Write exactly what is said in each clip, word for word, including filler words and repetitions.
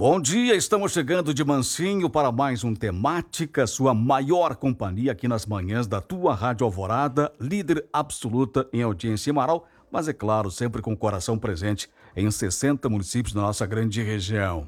Bom dia, estamos chegando de mansinho para mais um Temática, sua maior companhia aqui nas manhãs da tua Rádio Alvorada, líder absoluta em audiência em Marau, mas é claro, sempre com o coração presente em sessenta municípios da nossa grande região.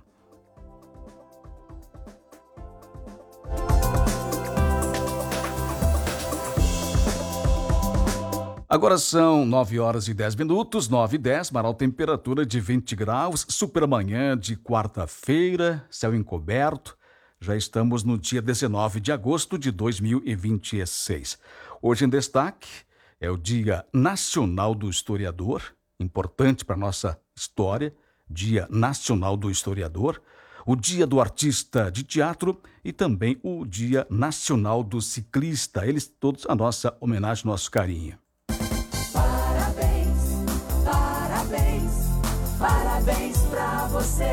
Agora são nove horas e dez minutos, nove e dez, Marau, temperatura de vinte graus, super manhã de quarta-feira, céu encoberto. Já estamos no dia dezenove de agosto de dois mil e vinte e seis. Hoje em destaque é o Dia Nacional do Historiador, importante para a nossa história, Dia Nacional do Historiador, o Dia do Artista de Teatro e também o Dia Nacional do Ciclista. Eles todos a nossa homenagem, nosso carinho. Parabéns pra você.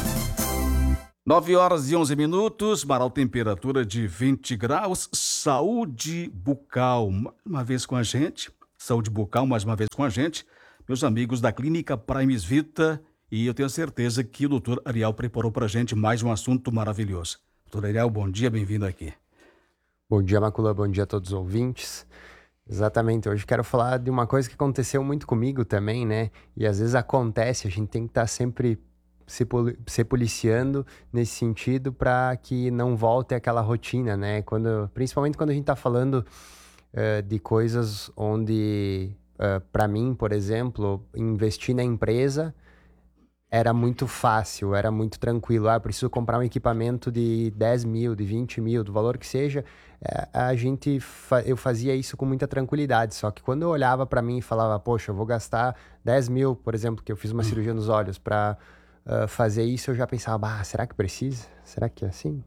nove horas e onze minutos, Marau, temperatura de vinte graus, saúde bucal, mais uma vez com a gente, saúde bucal mais uma vez com a gente, meus amigos da Clínica Primes Vita, e eu tenho certeza que o doutor Ariel preparou pra gente mais um assunto maravilhoso. doutor Ariel, bom dia, bem-vindo aqui. Bom dia, Macula, bom dia a todos os ouvintes. Exatamente, hoje quero falar de uma coisa que aconteceu muito comigo também, né? E às vezes acontece, a gente tem que estar sempre se, poli- se policiando nesse sentido para que não volte aquela rotina, né? Quando, principalmente quando a gente está falando uh, de coisas onde, uh, para mim, por exemplo, investir na empresa era muito fácil, era muito tranquilo. Ah, eu preciso comprar um equipamento de dez mil, de vinte mil, do valor que seja. É, a gente, fa- eu fazia isso com muita tranquilidade. Só que quando eu olhava para mim e falava, poxa, eu vou gastar dez mil, por exemplo, que eu fiz uma cirurgia nos olhos, para uh, fazer isso, eu já pensava, ah, será que precisa? Será que é assim?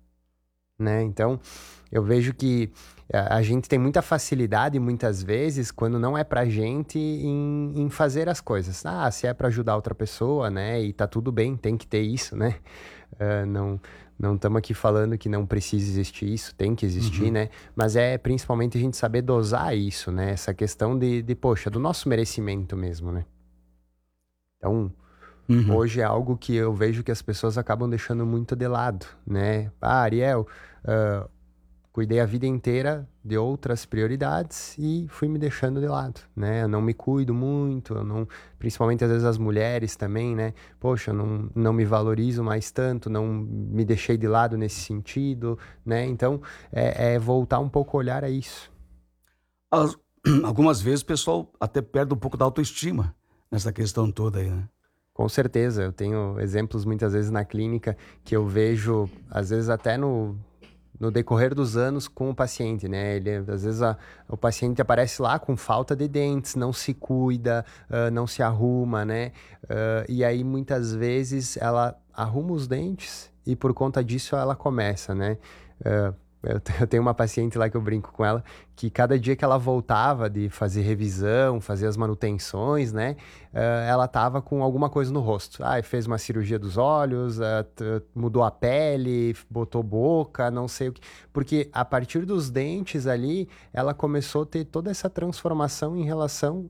Né? Então, eu vejo que a a gente tem muita facilidade muitas vezes quando não é pra gente em, em fazer as coisas. Ah, se é pra ajudar outra pessoa, né? E tá tudo bem, tem que ter isso, né? Ah, não não estamos aqui falando que não precisa existir isso, tem que existir, Uhum. né? Mas é principalmente a gente saber dosar isso, né? Essa questão de, de, poxa, do nosso merecimento mesmo, né? Então, Uhum. hoje é algo que eu vejo que as pessoas acabam deixando muito de lado, né? Ah, Ariel, ah, cuidei a vida inteira de outras prioridades e fui me deixando de lado, né? Eu não me cuido muito, eu não, principalmente às vezes as mulheres também, né? Poxa, eu não, não me valorizo mais tanto, não me deixei de lado nesse sentido, né? Então, é, é voltar um pouco a olhar a isso. As- Algumas vezes o pessoal até perde um pouco da autoestima nessa questão toda aí, né? Com certeza, eu tenho exemplos muitas vezes na clínica que eu vejo, às vezes até no, no decorrer dos anos com o paciente, né? Ele, às vezes a- o paciente aparece lá com falta de dentes, não se cuida, ah, não se arruma, né? Ah, e aí muitas vezes ela arruma os dentes e por conta disso ela começa, né? Ah, eu te- eu tenho uma paciente lá que eu brinco com ela, que cada dia que ela voltava de fazer revisão, fazer as manutenções, né? eh, ela tava com alguma coisa no rosto. Ah, fez uma cirurgia dos olhos, ah, t- mudou a pele, botou boca, não sei o que. Porque a partir dos dentes ali, ela começou a ter toda essa transformação em relação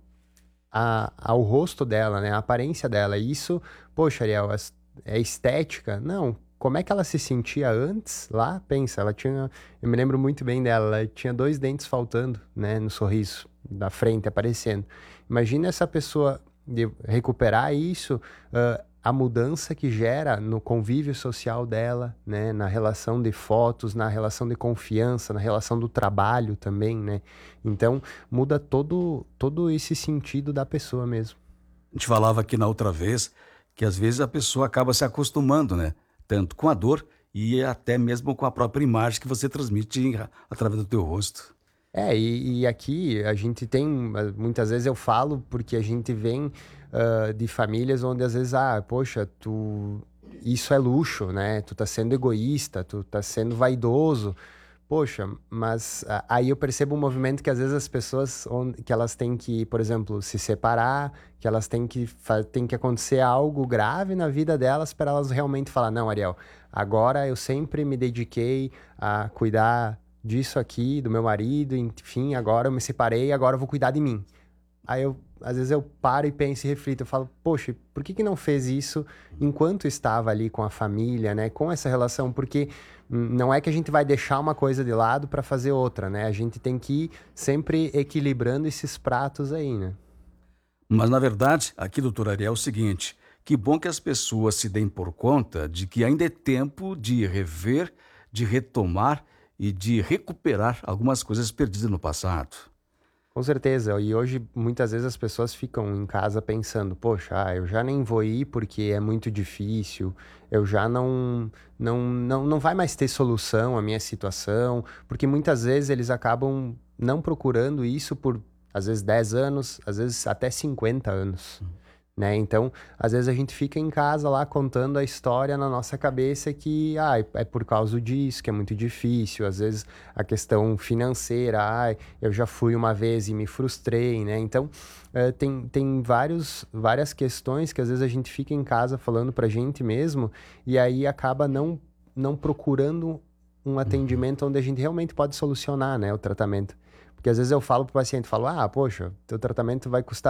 a- ao rosto dela, né? A aparência dela. E isso, poxa, Ariel, é é estética? Não. Como é que ela se sentia antes lá? Pensa, ela tinha. Eu me lembro muito bem dela, ela tinha dois dentes faltando, né? No sorriso, da frente aparecendo. Imagina essa pessoa de recuperar isso, ah, a mudança que gera no convívio social dela, né? Na relação de fotos, na relação de confiança, na relação do trabalho também, né? Então, muda todo, todo esse sentido da pessoa mesmo. A gente falava aqui na outra vez que às vezes a pessoa acaba se acostumando, né? Tanto com a dor e até mesmo com a própria imagem que você transmite em- através do teu rosto. É, e, e aqui a gente tem, ah, muitas vezes eu falo porque a gente vem ah, de famílias onde às vezes, ah, poxa, tu, isso é luxo, né? Tu tá sendo egoísta, tu tá sendo vaidoso. Poxa, mas ah, aí eu percebo um movimento que às vezes as pessoas, on- que elas têm que, por exemplo, se separar, que elas têm que, fa- tem que acontecer algo grave na vida delas para elas realmente falar, não, Ariel, agora eu sempre me dediquei a cuidar disso aqui, do meu marido, enfim, agora eu me separei, agora eu vou cuidar de mim. Aí eu, às vezes eu paro e penso e reflito, eu falo, poxa, por que que não fez isso enquanto estava ali com a família, né? Com essa relação, porque hum, não é que a gente vai deixar uma coisa de lado para fazer outra, né? A gente tem que ir sempre equilibrando esses pratos aí, né? Mas, na verdade, aqui, doutor Ariel, é o seguinte: que bom que as pessoas se deem por conta de que ainda é tempo de rever, de retomar e de recuperar algumas coisas perdidas no passado. Com certeza, e hoje muitas vezes as pessoas ficam em casa pensando, poxa, ah, eu já nem vou ir porque é muito difícil, eu já não, não, não, não vai mais ter solução a minha situação, porque muitas vezes eles acabam não procurando isso por, às vezes, dez anos, às vezes até cinquenta anos. Né? Então, às vezes a gente fica em casa lá contando a história na nossa cabeça que ah, é por causa disso que é muito difícil. Às vezes a questão financeira, ah, eu já fui uma vez e me frustrei, né? Então, eh, tem, tem vários, várias questões que às vezes a gente fica em casa falando pra gente mesmo e aí acaba não, não procurando um atendimento onde a gente realmente pode solucionar, né, o tratamento. Porque às vezes eu falo pro paciente, falo, ah, poxa, teu tratamento vai custar